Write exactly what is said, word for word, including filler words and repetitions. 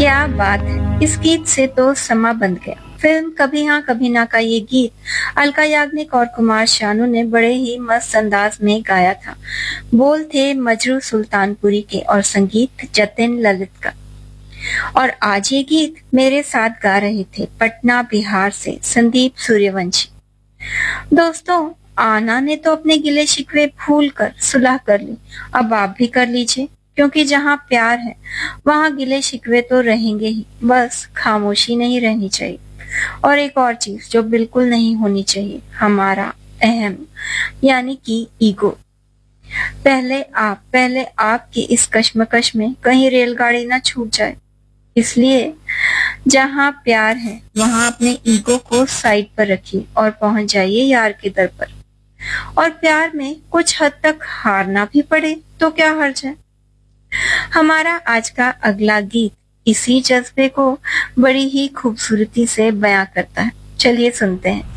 क्या बात है, इस गीत से तो समा बंध गया। फिल्म कभी हाँ कभी ना का ये गीत अलका याग्निक और कुमार शानू ने बड़े ही मस्त अंदाज में गाया था। बोल थे मजरू सुल्तानपुरी के और संगीत जतिन ललित का। और आज ये गीत मेरे साथ गा रहे थे पटना बिहार से संदीप सूर्यवंशी। दोस्तों, आना ने तो अपने गिले शिकवे भूल कर सुलह कर ली, अब आप भी कर लीजिए, क्योंकि जहाँ प्यार है वहाँ गिले शिकवे तो रहेंगे ही, बस खामोशी नहीं रहनी चाहिए। और एक और चीज जो बिल्कुल नहीं होनी चाहिए, हमारा अहम यानी कि ईगो। पहले आप पहले आपकी इस कश्मकश में कहीं रेलगाड़ी ना छूट जाए। इसलिए जहाँ प्यार है वहाँ अपने ईगो को साइड पर रखिए और पहुंच जाइए यार के दर पर। और प्यार में कुछ हद तक हारना भी पड़े तो क्या हर्ज है। हमारा आज का अगला गीत इसी जज्बे को बड़ी ही खूबसूरती से बयां करता है। चलिए सुनते हैं।